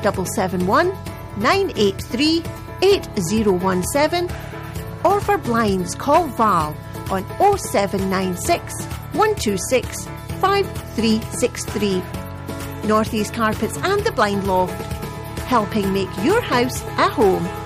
071 983 8017, or for blinds call Val on 0796 126 5363. North East Carpets and the Blind Loft, helping make your house a home.